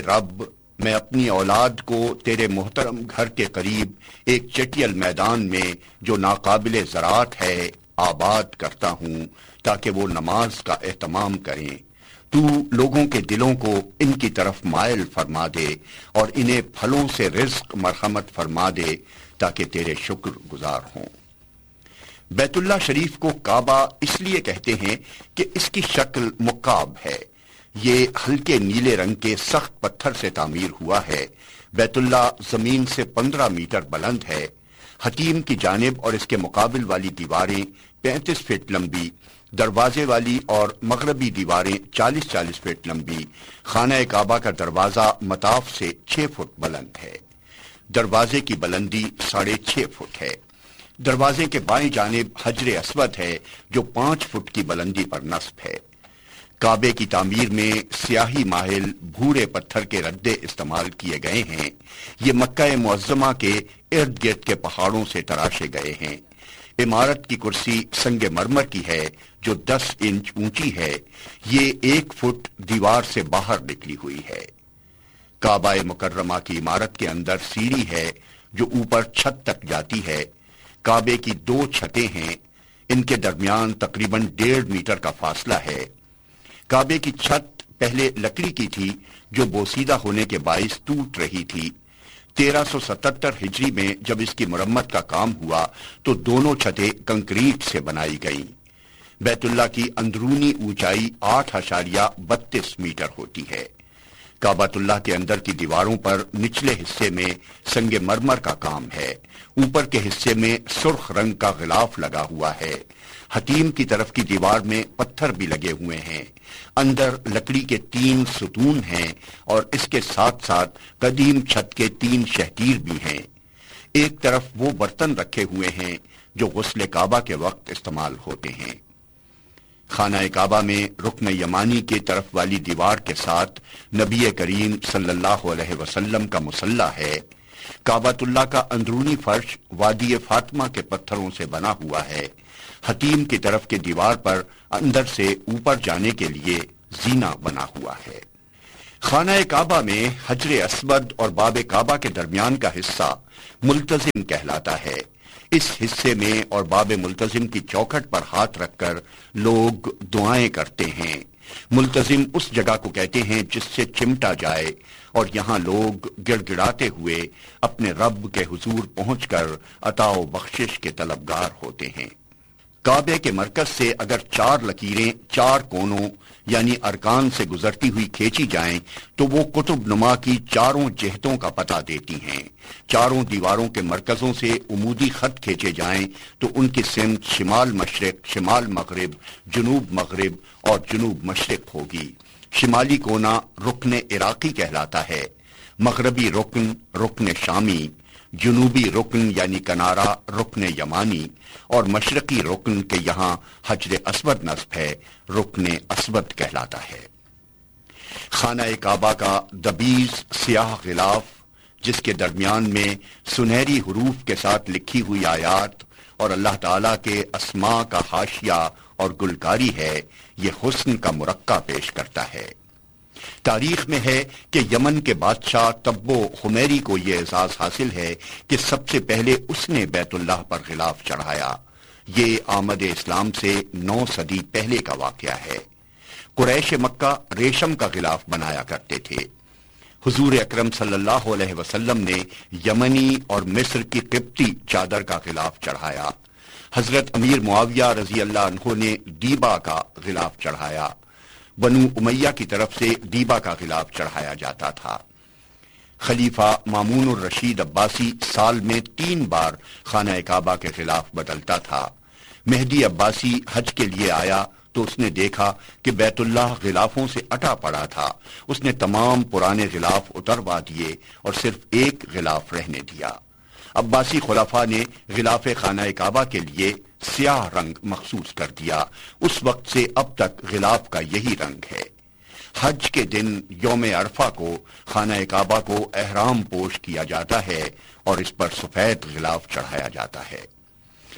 رب، میں اپنی اولاد کو تیرے محترم گھر کے قریب ایک چٹیل میدان میں جو ناقابل زراعت ہے آباد کرتا ہوں تاکہ وہ نماز کا اہتمام کریں۔ تو لوگوں کے دلوں کو ان کی طرف مائل فرما دے اور انہیں پھلوں سے رزق مرحمت فرما دے تاکہ تیرے شکر گزار ہوں۔ بیت اللہ شریف کو کعبہ اس لیے کہتے ہیں کہ اس کی شکل مکعب ہے۔ یہ ہلکے نیلے رنگ کے سخت پتھر سے تعمیر ہوا ہے۔ بیت اللہ زمین سے 15 میٹر بلند ہے۔ حتیم کی جانب اور اس کے مقابل والی دیواریں 35 فٹ لمبی، دروازے والی اور مغربی دیواریں 40 فٹ لمبی، خانہ کعبہ کا دروازہ مطاف سے 6 فٹ بلند ہے۔ دروازے کی بلندی 6.5 فٹ ہے۔ دروازے کے بائیں جانب حجر اسود ہے جو 5 فٹ کی بلندی پر نصب ہے۔ کعبے کی تعمیر میں سیاہی مائل بھورے پتھر کے ردے استعمال کیے گئے ہیں۔ یہ مکہ معظمہ کے ارد گرد کے پہاڑوں سے تراشے گئے ہیں۔ عمارت کی کرسی سنگ مرمر کی ہے جو 10 انچ اونچی ہے۔ یہ 1 فٹ دیوار سے باہر نکلی ہوئی ہے۔ کعبہ مکرمہ کی عمارت کے اندر سیڑھی ہے جو اوپر چھت تک جاتی ہے۔ کعبے کی 2 چھتیں ہیں، ان کے درمیان تقریباً 1.5 میٹر کا فاصلہ ہے۔ کعبے کی چھت پہلے لکڑی کی تھی جو بوسیدہ ہونے کے باعث ٹوٹ رہی تھی۔ 1377 ہجری میں جب اس کی مرمت کا کام ہوا تو دونوں چھتیں کنکریٹ سے بنائی گئیں۔ بیت اللہ کی اندرونی اونچائی 8.32 میٹر ہوتی ہے۔ کعبۃ اللہ کے اندر کی دیواروں پر نچلے حصے میں سنگ مرمر کا کام ہے۔ اوپر کے حصے میں سرخ رنگ کا غلاف لگا ہوا ہے۔ حتیم کی طرف کی دیوار میں پتھر بھی لگے ہوئے ہیں۔ اندر لکڑی کے 3 ستون ہیں اور اس کے ساتھ ساتھ قدیم چھت کے 3 شہتیر بھی ہیں۔ ایک طرف وہ برتن رکھے ہوئے ہیں جو غسل کعبہ کے وقت استعمال ہوتے ہیں۔ خانہ کعبہ میں رکن یمانی کی طرف والی دیوار کے ساتھ نبی کریم صلی اللہ علیہ وسلم کا مصلی ہے۔ کعبۃ اللہ کا اندرونی فرش وادی فاطمہ کے پتھروں سے بنا ہوا ہے۔ حتیم کی طرف کے دیوار پر اندر سے اوپر جانے کے لیے زینہ بنا ہوا ہے۔ خانہ کعبہ میں حجر اسود اور باب کعبہ کے درمیان کا حصہ ملتزم کہلاتا ہے۔ اس حصے میں اور باب ملتزم کی چوکھٹ پر ہاتھ رکھ کر لوگ دعائیں کرتے ہیں۔ ملتزم اس جگہ کو کہتے ہیں جس سے چمٹا جائے، اور یہاں لوگ گڑ گڑاتے ہوئے اپنے رب کے حضور پہنچ کر عطا و بخشش کے طلبگار ہوتے ہیں۔ کعبے کے مرکز سے اگر 4 لکیریں 4 کونوں یعنی ارکان سے گزرتی ہوئی کھینچی جائیں تو وہ قطب نما کی 4 جہتوں کا پتہ دیتی ہیں۔ 4 دیواروں کے مرکزوں سے عمودی خط کھینچے جائیں تو ان کی سمت شمال مشرق، شمال مغرب، جنوب مغرب اور جنوب مشرق ہوگی۔ شمالی کونا رکن عراقی کہلاتا ہے، مغربی رکن رکن شامی، جنوبی رکن یعنی کنارہ رکن یمانی، اور مشرقی رکن کے یہاں حجر اسود نصب ہے، رکن اسود کہلاتا ہے۔ خانہ کعبہ کا دبیز سیاہ غلاف جس کے درمیان میں سنہری حروف کے ساتھ لکھی ہوئی آیات اور اللہ تعالیٰ کے اسماء کا حاشیہ اور گلکاری ہے، یہ حسن کا مرقع پیش کرتا ہے۔ تاریخ میں ہے کہ یمن کے بادشاہ تبو خمیری کو یہ اعزاز حاصل ہے کہ سب سے پہلے اس نے بیت اللہ پر غلاف چڑھایا۔ یہ آمد اسلام سے 9 صدی پہلے کا واقعہ ہے۔ قریش مکہ ریشم کا غلاف بنایا کرتے تھے۔ حضور اکرم صلی اللہ علیہ وسلم نے یمنی اور مصر کی قبطی چادر کا غلاف چڑھایا۔ حضرت امیر معاویہ رضی اللہ عنہ نے دیبا کا غلاف چڑھایا۔ بنو امیہ کی طرف سے دیبا کا غلاف چڑھایا جاتا تھا۔ خلیفہ مامون الرشید عباسی سال میں 3 بار خانہ کعبہ کے غلاف بدلتا تھا۔ مہدی عباسی حج کے لیے آیا تو اس نے دیکھا کہ بیت اللہ غلافوں سے اٹا پڑا تھا۔ اس نے تمام پرانے غلاف اتروا دیے اور صرف ایک غلاف رہنے دیا۔ عباسی خلفاء نے غلاف خانہ کعبہ کے لیے سیاہ رنگ مخصوص کر دیا۔ اس وقت سے اب تک غلاف کا یہی رنگ ہے۔ حج کے دن یوم عرفہ کو خانہ کعبہ کو احرام پوش کیا جاتا ہے اور اس پر سفید غلاف چڑھایا جاتا ہے۔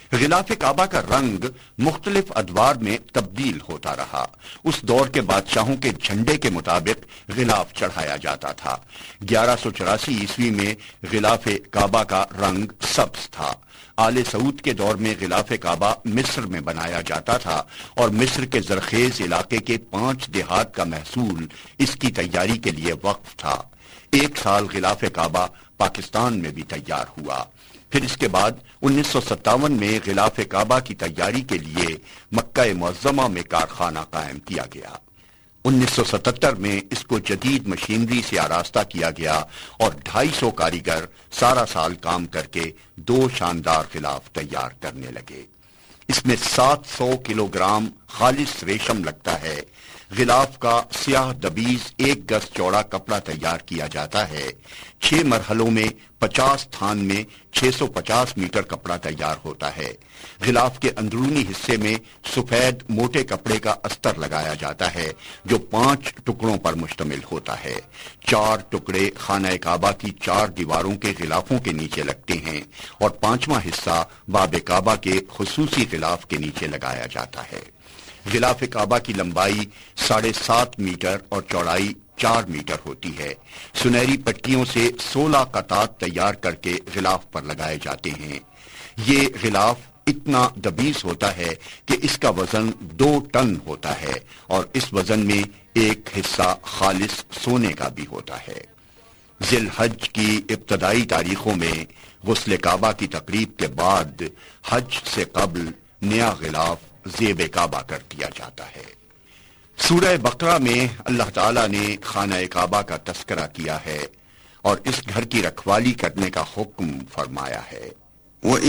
غلاف کعبہ کا رنگ مختلف ادوار میں تبدیل ہوتا رہا۔ اس دور کے بادشاہوں کے جھنڈے کے مطابق غلاف چڑھایا جاتا تھا۔ 1184 عیسوی میں غلاف کعبہ کا رنگ سبز تھا۔ آل سعود کے دور میں غلاف کعبہ مصر میں بنایا جاتا تھا اور مصر کے زرخیز علاقے کے 5 دیہات کا محصول اس کی تیاری کے لیے وقف تھا۔ 1 سال غلاف کعبہ پاکستان میں بھی تیار ہوا۔ پھر اس کے بعد 1957 میں غلاف کعبہ کی تیاری کے لیے مکہ معظمہ میں کارخانہ قائم کیا گیا۔ 1977 میں اس کو جدید مشینری سے آراستہ کیا گیا اور 250 کاریگر سارا سال کام کر کے 2 شاندار غلاف تیار کرنے لگے۔ اس میں 700 کلو گرام خالص ریشم لگتا ہے۔ غلاف کا سیاہ دبیز 1 گز چوڑا کپڑا تیار کیا جاتا ہے۔ 6 مرحلوں میں 50 تھان میں 650 میٹر کپڑا تیار ہوتا ہے۔ غلاف کے اندرونی حصے میں سفید موٹے کپڑے کا استر لگایا جاتا ہے جو 5 ٹکڑوں پر مشتمل ہوتا ہے۔ 4 ٹکڑے خانہ کعبہ کی 4 دیواروں کے غلافوں کے نیچے لگتے ہیں اور 5واں حصہ باب کعبہ کے خصوصی غلاف کے نیچے لگایا جاتا ہے۔ غلاف کعبہ کی لمبائی 7.5 میٹر اور چوڑائی 4 میٹر ہوتی ہے۔ سنہری پٹیوں سے 16 قطعات تیار کر کے غلاف پر لگائے جاتے ہیں۔ یہ غلاف اتنا دبیز ہوتا ہے کہ اس کا وزن 2 ٹن ہوتا ہے اور اس وزن میں 1 حصہ خالص سونے کا بھی ہوتا ہے۔ ذی الحج کی ابتدائی تاریخوں میں غسل کعبہ کی تقریب کے بعد حج سے قبل نیا غلاف زیب کعبہ کر دیا جاتا ہے۔ سورہ بقرہ میں اللہ تعالیٰ نے خانہ کعبہ کا تذکرہ کیا ہے اور اس گھر کی رکھوالی کرنے کا حکم فرمایا ہے۔